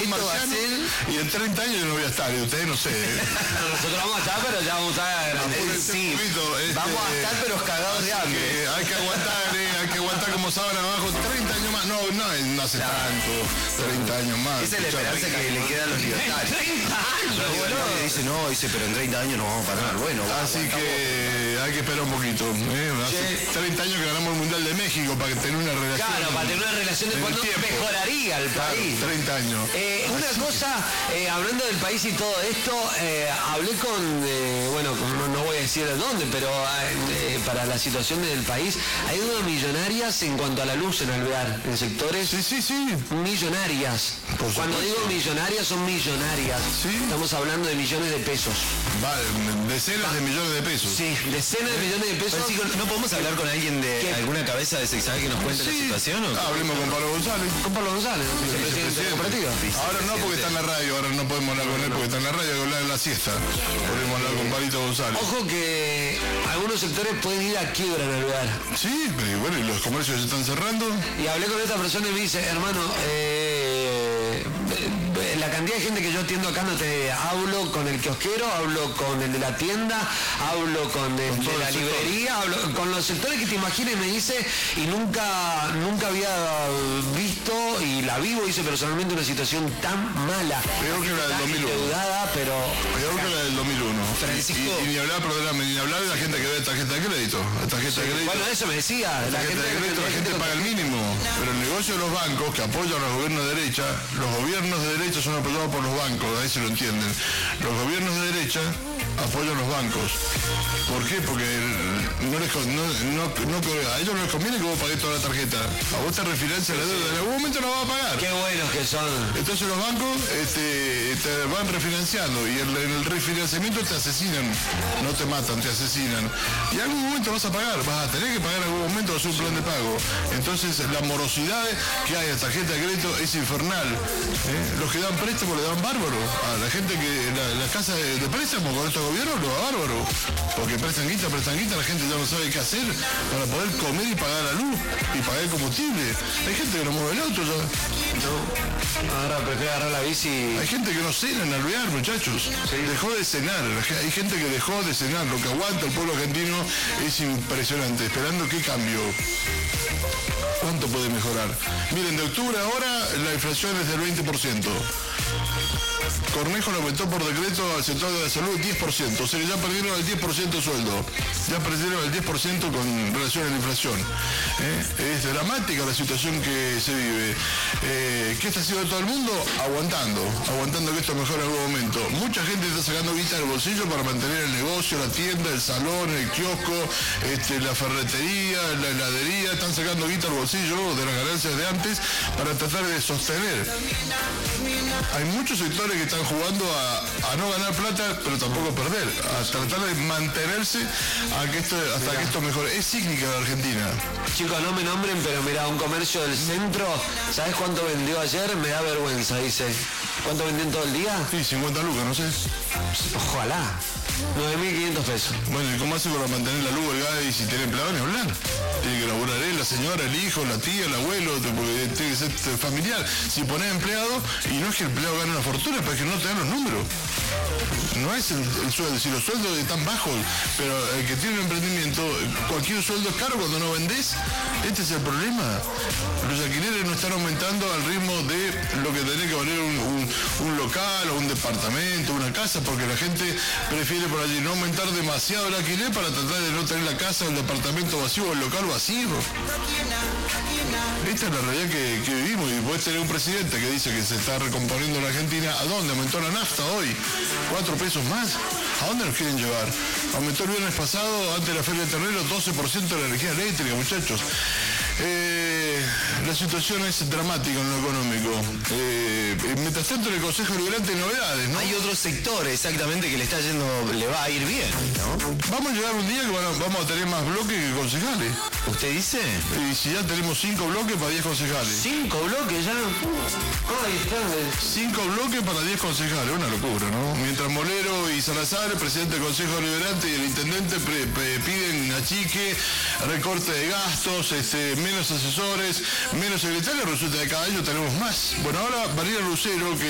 marciano y en 30 años yo no voy a estar, y ustedes no sé. Nosotros vamos a estar, pero ya vamos a estar sí, vamos a estar, pero cagados de hambre. Hay que aguantar como sábana abajo 30 años más. No hace tanto, 30 años más. Esa es la esperanza que le queda a los libertarios. 30 años, dice, pero en 30 años nos vamos a parar. Bueno, así que hay que esperar un poquito. Hace 30 años que ganamos el Mundial de México para tener una relación. Claro, para tener una relación de cuando mejoraría el país. 30 años. Una cosa, hablando del país y todo esto, hablé con, no voy a decir de dónde, pero para la situación del país, hay dudas millonarias en cuanto a la luz en Alvear, en sectores Sí. millonarias. Cuando digo millonarias, son millonarias. Sí. Estamos hablando de millones de pesos. Decenas de millones de pesos. Sí, decenas de millones de pesos. ¿No podemos hablar con alguien de alguna cabeza de Sexaga que nos cuente la situación? Hablemos con Pablo González. Con Pablo González, vicepresidente de la cooperativa. Ahora no, porque está en la radio, ahora no podemos hablar con él porque está en la radio, hay que hablar en la siesta. Podemos hablar con Pablito González. Ojo que algunos sectores pueden ir a quiebra en Alvear. Sí, pero bueno, y los comercios se están cerrando. Y hablé con esta persona y me dice, hermano, la cantidad de gente que yo atiendo acá, no te hablo con el kiosquero, hablo con el de la tienda, hablo con el de la librería, hablo con los sectores que te imagines, me dice, y nunca había visto, y la vivo, dice personalmente, una situación tan mala. Peor que la del 2001. Endeudada, pero... Peor que la del 2001. Francisco. Y ni hablar, perdóname, ni hablar de la gente que ve tarjeta de crédito. Tarjeta de crédito. Bueno, eso me decía. La gente paga el mínimo, pero el negocio de los bancos que apoyan a los gobiernos de derecha, los gobiernos de derecha son apoyados por los bancos, ahí se lo entienden. Los gobiernos de derecha apoyan los bancos. ¿Por qué? Porque a ellos no les conviene que vos pagues toda la tarjeta. A vos te refinancia la deuda, en algún momento la vas a pagar. Qué buenos que son. Entonces los bancos te van refinanciando y en el refinanciamiento te asesinan, no te matan, te asesinan. Y en algún momento vas a pagar, vas a tener que pagar en algún momento, vas a hacer un plan de pago. Entonces la morosidad que hay a tarjeta de crédito es infernal. Los que dan préstamo le dan bárbaro. A la gente que la casa de préstamo con estos gobiernos lo da bárbaro. Porque prestan guita, la gente ya no sabe qué hacer para poder comer y pagar la luz y pagar el combustible. Hay gente que no mueve el auto ya. Ahora prefiero agarrar la bici. Hay gente que no cena en Alvear, muchachos. Dejó de cenar. Hay gente que dejó de cenar. Lo que aguanta el pueblo argentino es impresionante. Esperando qué cambio. ¿Cuánto puede mejorar? Miren, de octubre ahora la inflación es del 20%. Cornejo lo aumentó por decreto al sector de la salud 10%. O sea, ya perdieron el 10% de sueldo. Ya perdieron el 10% con relación a la inflación. Es dramática la situación que se vive. ¿Qué está haciendo todo el mundo? Aguantando que esto mejore en algún momento. Mucha gente está sacando guita del bolsillo para mantener el negocio, la tienda, el salón, el kiosco, la ferretería, la heladería. Están sacando guita al bolsillo de las ganancias de antes para tratar de sostener. Hay muchos sectores que están jugando a no ganar plata, pero tampoco perder, a tratar de mantenerse hasta que esto mejore. Es cíclica la Argentina. Chicos, no me nombren, pero mira, un comercio del centro, ¿sabes cuánto vendió ayer? Me da vergüenza, dice. ¿Cuánto vendió en todo el día? Sí, 50 lucas, no sé. Ojalá. 9.500 pesos. Bueno, ¿y cómo hace para mantener la luz, el gas y si tiene empleado ni hablar? Tiene que laburar él, la señora, el hijo, la tía, el abuelo, porque tiene que ser familiar. Si pones empleado, y no es que el empleado gane una fortuna, pero es que no te dan los números. No es el sueldo, si los sueldos están bajos, pero el que tiene un emprendimiento, cualquier sueldo es caro cuando no vendés. Este es el problema. Los alquileres no están aumentando al ritmo de lo que tiene que valer un local o un departamento, una casa, porque la gente prefiere por allí no aumentar demasiado el alquiler para tratar de no tener la casa o el departamento vacío o el local vacío. Esta es la realidad que vivimos, y podés tener un presidente que dice que se está recomponiendo la Argentina. ¿A dónde? Aumentó la nafta hoy, 4 pesos más. ¿A dónde nos quieren llevar? Aumentó el viernes pasado, antes de la Feria del Ternero, 12% de la energía eléctrica, muchachos. La situación es dramática en lo económico. Mientras tanto, en el Consejo Deliberante hay novedades, ¿no? Hay otros sectores, exactamente, que le va a ir bien, ¿no? Vamos a llegar un día que vamos a tener más bloques que concejales. ¿Usted dice? Y si ya tenemos 5 bloques para 10 concejales. 5 bloques, ya no... Ay, 5 bloques para 10 concejales, una locura, ¿no? Mientras Molero y Salazar, el presidente del Consejo Deliberante y el intendente piden achique, recorte de gastos, menos asesores, menos secretarios, resulta que cada año tenemos más. Bueno, ahora María Lucero, que